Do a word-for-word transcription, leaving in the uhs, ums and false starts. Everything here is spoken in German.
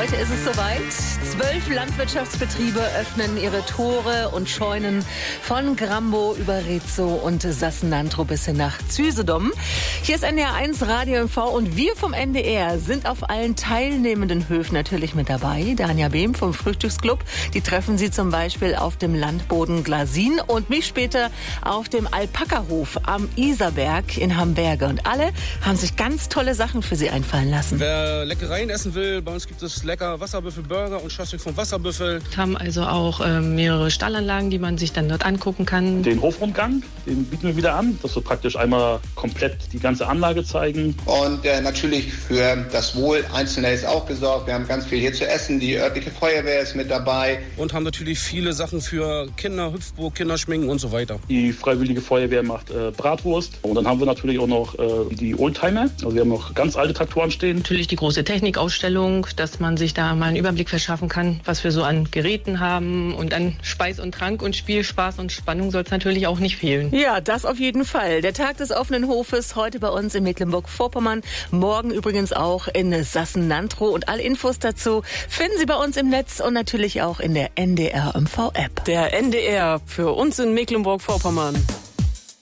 Heute ist es soweit. Zwölf Landwirtschaftsbetriebe öffnen ihre Tore und Scheunen von Grambow über Reetzow und Sassenantro bis hin nach Züsedom. Hier ist N D R eins Radio M V und wir vom N D R sind auf allen teilnehmenden Höfen natürlich mit dabei. Danja Behm vom Frühstücksclub, die treffen Sie zum Beispiel auf dem Landboden Glasin und mich später auf dem Alpaka-Hof am Isarberg in Hamberge. Und alle haben sich ganz tolle Sachen für Sie einfallen lassen. Wer Leckereien essen will, bei uns gibt es lecker Wasserbüffel-Burger und Schaschlik vom Wasserbüffel. Wir haben also auch äh, mehrere Stallanlagen, die man sich dann dort angucken kann. Den Hofrundgang, den bieten wir wieder an, dass wir praktisch einmal komplett die ganze Anlage zeigen. Und äh, natürlich für das Wohl Einzelner ist auch gesorgt. Wir haben ganz viel hier zu essen. Die örtliche Feuerwehr ist mit dabei. Und haben natürlich viele Sachen für Kinder, Hüpfburg, Kinderschminken und so weiter. Die Freiwillige Feuerwehr macht äh, Bratwurst. Und dann haben wir natürlich auch noch äh, die Oldtimer. Also wir haben noch ganz alte Traktoren stehen. Natürlich die große Technikausstellung, dass man sich da mal einen Überblick verschaffen kann, was wir so an Geräten haben. Und an Speis und Trank und Spielspaß und Spannung soll es natürlich auch nicht fehlen. Ja, das auf jeden Fall. Der Tag des offenen Hofes heute bei uns in Mecklenburg-Vorpommern. Morgen übrigens auch in Sassenantro. Und alle Infos dazu finden Sie bei uns im Netz und natürlich auch in der N D R M V App. Der N D R für uns in Mecklenburg-Vorpommern.